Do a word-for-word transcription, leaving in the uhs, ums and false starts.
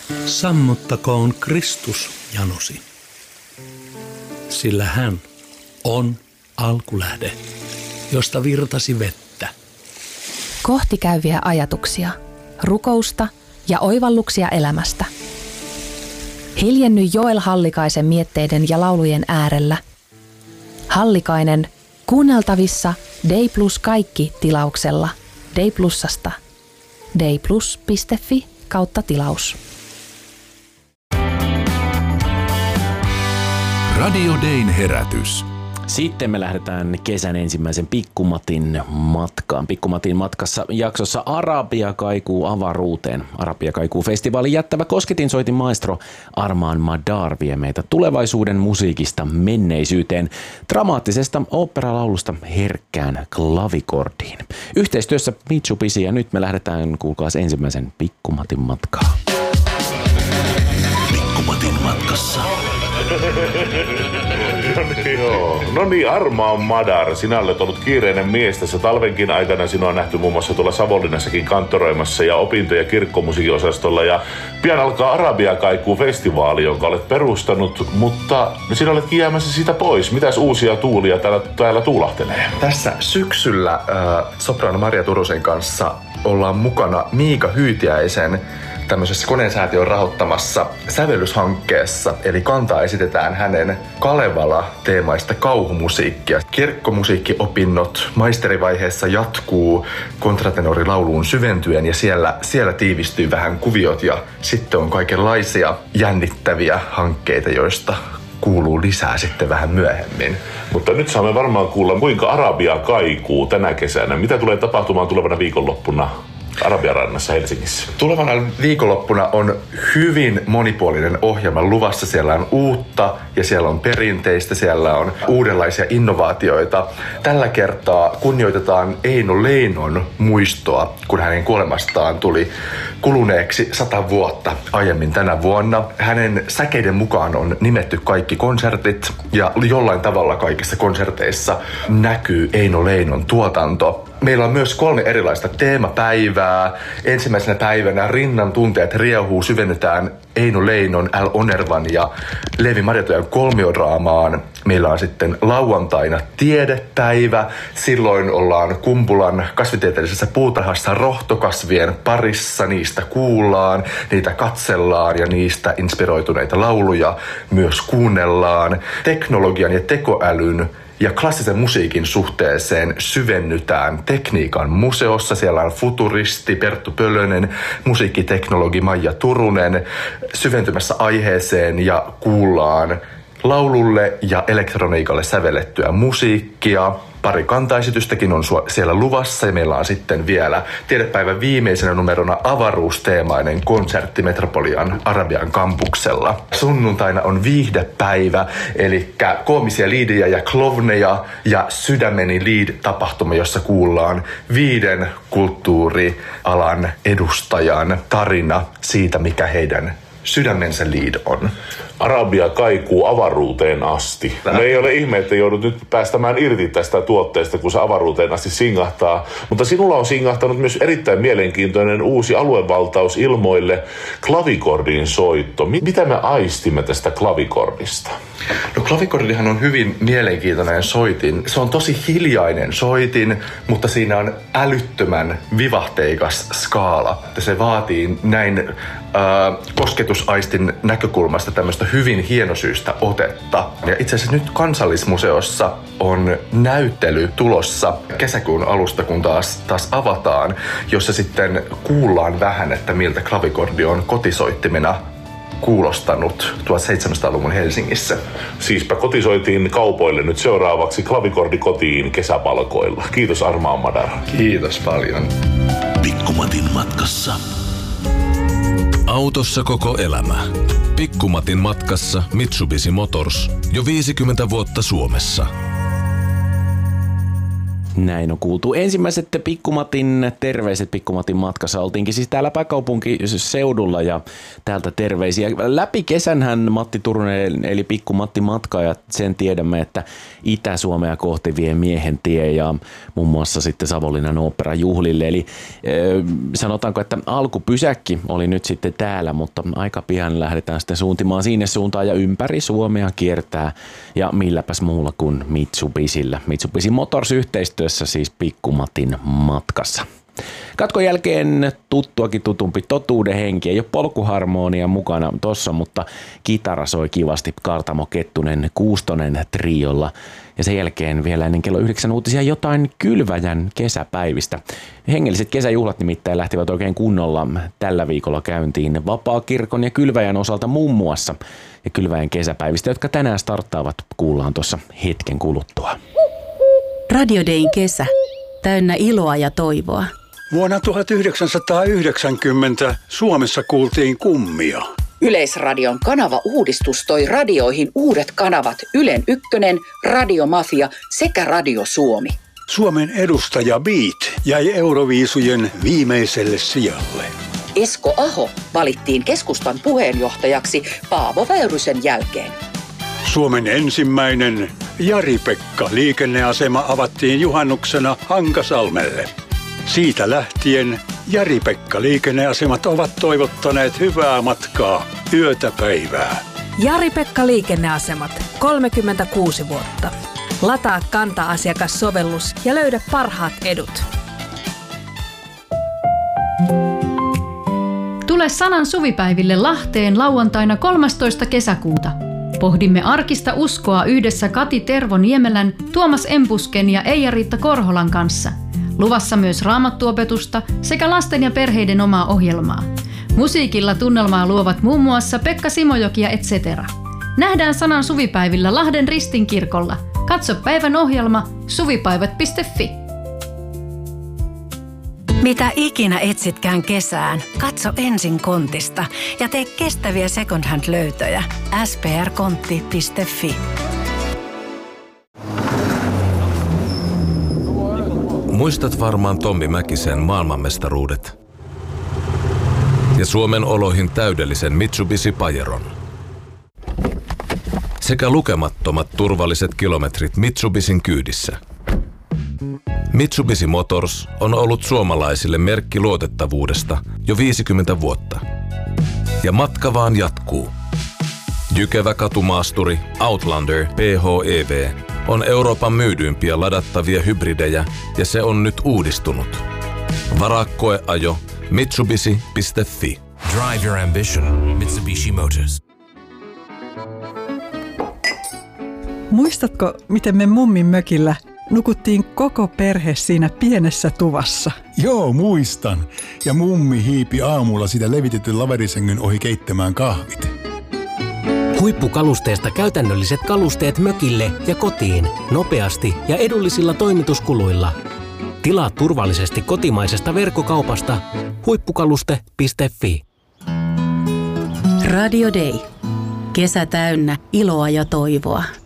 Sammuttakoon Kristus janosi, sillä hän on alkulähde, josta virtasi vettä. Kohti käyviä ajatuksia, rukousta ja oivalluksia elämästä. Hiljenny Joel Hallikaisen mietteiden ja laulujen äärellä. Hallikainen kuunneltavissa Day Plus kaikki tilauksella Day Plusasta. dayplus piste fi kautta tilaus. Radio Dayn herätys. Sitten me lähdetään kesän ensimmäisen Pikkumatin matkaan. Pikkumatin matkassa jaksossa Arabia kaikuu avaruuteen. Arabia kaikuu -festivaalin jättävä kosketinsoitin maestro Armaan Madar vie meitä tulevaisuuden musiikista menneisyyteen, dramaattisesta oopperalaulusta herkkään klavikordiin. Yhteistyössä Mitsubishi, ja nyt me lähdetään kuulkaas ensimmäisen Pikkumatin matkaan. Pikkumatin matkassa. Joo. No niin, Armaan Madar, sinä olet ollut kiireinen mies tässä talvenkin aikana. Sinua on nähty muun muassa tuolla Savonlinnassakin kantoroimassa ja opinto- ja kirkkomusiikinosastolla. Ja pian alkaa Arabia kaikuu -festivaali, jonka olet perustanut, mutta sinä oletkin jäämässä siitä pois. Mitäs uusia tuulia täällä, täällä tuulahtelee? Tässä syksyllä äh, soprano Maria Turusen kanssa ollaan mukana Miika Hyytiäisen tämmöisessä Koneensäätiön rahoittamassa sävellyshankkeessa, eli kantaa esitetään hänen Kalevala-teemaista kauhumusiikkia. Kirkkomusiikkiopinnot maisterivaiheessa jatkuu kontratenoorilauluun syventyen, ja siellä, siellä tiivistyy vähän kuviot, ja sitten on kaikenlaisia jännittäviä hankkeita, joista kuuluu lisää sitten vähän myöhemmin. Mutta nyt saamme varmaan kuulla, kuinka Arabia kaikuu tänä kesänä. Mitä tulee tapahtumaan tulevana viikonloppuna Arabian rannassa Helsingissä? Tulevana viikonloppuna on hyvin monipuolinen ohjelma luvassa. Siellä on uutta ja siellä on perinteistä, siellä on uudenlaisia innovaatioita. Tällä kertaa kunnioitetaan Eino Leinon muistoa, kun hänen kuolemastaan tuli kuluneeksi sata vuotta aiemmin tänä vuonna. Hänen säkeiden mukaan on nimetty kaikki konsertit, ja jollain tavalla kaikissa konserteissa näkyy Eino Leinon tuotanto. Meillä on myös kolme erilaista teemapäivää. Ensimmäisenä päivänä Rinnan tunteet riehuu, syvennytään Eino Leinon, Al Onervan ja Leevi Marjatojan kolmiodraamaan. Meillä on sitten lauantaina tiedepäivä. Silloin ollaan Kumpulan kasvitieteellisessä puutarhassa rohtokasvien parissa. Niistä kuullaan, niitä katsellaan ja niistä inspiroituneita lauluja myös kuunnellaan. Teknologian ja tekoälyn ja klassisen musiikin suhteeseen syvennytään Tekniikan museossa. Siellä on futuristi Perttu Pölönen, musiikkiteknologi Maija Turunen syventymässä aiheeseen, ja kuullaan laululle ja elektroniikalle sävellettyä musiikkia. Pari kantaesitystäkin on siellä luvassa, ja meillä on sitten vielä tiedepäivän viimeisenä numerona avaruusteemainen konsertti Metropolian Arabian kampuksella. Sunnuntaina on viihdepäivä, eli koomisia liidejä ja klovneja ja Sydämeni Lead-tapahtuma, jossa kuullaan viiden kulttuurialan edustajan tarina siitä, mikä heidän sydämensä lead on. Arabia kaikuu avaruuteen asti. Me ei ole ihme, että joudut nyt päästämään irti tästä tuotteesta, kun se avaruuteen asti singahtaa. Mutta sinulla on singahtanut myös erittäin mielenkiintoinen uusi aluevaltaus ilmoille, klavikordin soitto. Mitä me aistimme tästä klavikordista? No, klavikordihan on hyvin mielenkiintoinen soitin. Se on tosi hiljainen soitin, mutta siinä on älyttömän vivahteikas skaala. Se vaatii näin äh, kosketusaistin näkökulmasta tämmöistä hyvin hienosyistä otetta. Ja itse asiassa nyt Kansallismuseossa on näyttely tulossa kesäkuun alusta, kun taas, taas avataan, jossa sitten kuullaan vähän, että miltä klavikordi on kotisoittimena kuulostanut tuhatseitsemänsataaluvun Helsingissä. Siispä kotisoitiin kaupoille nyt seuraavaksi klavikordi kotiin kesäpalkoilla. Kiitos Armaan Madar. Kiitos paljon. Pikkumatin matkassa. Autossa koko elämä. Pikkumatin matkassa Mitsubishi Motors. Jo viisikymmentä vuotta Suomessa. Näin on kuultu. Ensimmäiset Pikku-Matin terveiset Pikku-Matin matkassa. Oltiinkin siis täällä pääkaupunkiseudulla ja täältä terveisiä. Läpi kesänhän Matti Turunen eli Pikku-Matti matka ja sen tiedämme, että Itä-Suomea kohti vie miehen tie ja muun muassa sitten Savonlinnan oopperajuhlille. Eli äh, sanotaanko, että alkupysäkki oli nyt sitten täällä, mutta aika pian lähdetään sitten suuntimaan sinne suuntaan ja ympäri Suomea kiertää. Ja milläpäs muulla kuin Mitsubisillä. Mitsubishi Motors yhteistyössä siis Pikku-Matin matkassa. Katkon jälkeen tuttuakin tutumpi totuuden henki. Ei ole polkuharmonia mukana tossa, mutta kitara soi kivasti Kaartamo Kettunen Kuustonen triolla. Ja sen jälkeen vielä ennen kello yhdeksän uutisia jotain Kylväjän kesäpäivistä. Hengelliset kesäjuhlat nimittäin lähtivät oikein kunnolla tällä viikolla käyntiin Vapaakirkon ja Kylväjän osalta muun muassa. Ja Kylväjän kesäpäivistä, jotka tänään starttaavat, kuullaan tuossa hetken kuluttua. Radio Dayn kesä. Täynnä iloa ja toivoa. Vuonna tuhatyhdeksänsataayhdeksänkymmentä Suomessa kuultiin kummia. Yleisradion kanava-uudistus toi radioihin uudet kanavat Ylen Ykkönen, Radiomafia sekä Radio Suomi. Suomen edustaja Beat jäi Euroviisujen viimeiselle sijalle. Esko Aho valittiin keskustan puheenjohtajaksi Paavo Väyrysen jälkeen. Suomen ensimmäinen Jari-Pekka liikenneasema avattiin juhannuksena Hankasalmelle. Siitä lähtien Jari-Pekka liikenneasemat ovat toivottaneet hyvää matkaa yötä päivää. Jari-Pekka liikenneasemat, kolmekymmentäkuusi vuotta. Lataa Kanta-asiakassovellus ja löydä parhaat edut. Tule Sanan suvipäiville Lahteen lauantaina kolmastoista kesäkuuta. Pohdimme arkista uskoa yhdessä Kati Tervo Niemelän, Tuomas Empusken ja Eija-Riitta Korholan kanssa. Luvassa myös raamattuopetusta sekä lasten ja perheiden omaa ohjelmaa. Musiikilla tunnelmaa luovat muun muassa Pekka Simojoki ja et cetera. Nähdään Sanan suvipäivillä Lahden Ristinkirkolla. Katso päivän ohjelma suvipäivät piste fi. Mitä ikinä etsitkään kesään, katso ensin Kontista ja tee kestäviä second hand löytöjä. s p r kontti piste fi. Muistat varmaan Tommi Mäkisen maailmanmestaruudet ja Suomen oloihin täydellisen Mitsubishi Pajeron. Sekä lukemattomat turvalliset kilometrit Mitsubishin kyydissä. Mitsubishi Motors on ollut suomalaisille merkki luotettavuudesta jo viisikymmentä vuotta. Ja matka vaan jatkuu. Jykevä katumaasturi Outlander P H E V on Euroopan myydyimpiä ladattavia hybridejä ja se on nyt uudistunut. Varaa koeajo mitsubishi piste fi. Drive your ambition. Mitsubishi Motors. Muistatko, miten me mummin mökillä nukuttiin koko perhe siinä pienessä tuvassa? Joo, muistan. Ja mummi hiipi aamulla sitä levitetyn laverisängyn ohi keittämään kahvit. Huippukalusteesta käytännölliset kalusteet mökille ja kotiin. Nopeasti ja edullisilla toimituskuluilla. Tilaa turvallisesti kotimaisesta verkkokaupasta huippukaluste piste fi. Radio Day. Kesä täynnä iloa ja toivoa.